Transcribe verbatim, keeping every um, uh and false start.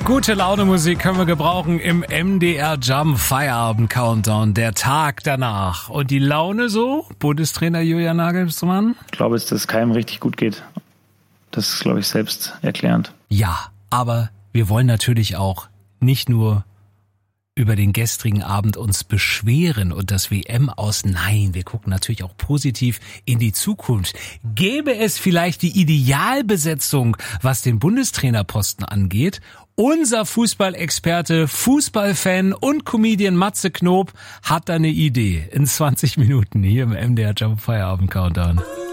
Gute Laune Musik können wir gebrauchen im M D R Jump Feierabend Countdown, der Tag danach. Und die Laune so, Bundestrainer Julian Nagelsmann? Ich glaube, dass es keinem richtig gut geht. Das ist, glaube ich, selbst erklärend. Ja, aber wir wollen natürlich auch nicht nur über den gestrigen Abend uns beschweren und das W M aus. Nein, wir gucken natürlich auch positiv in die Zukunft. Gäbe es vielleicht die Idealbesetzung, was den Bundestrainerposten angeht? Unser Fußballexperte, Fußballfan und Comedian Matze Knob hat da eine Idee. In zwanzig Minuten hier im M D R Jump Feierabend Countdown.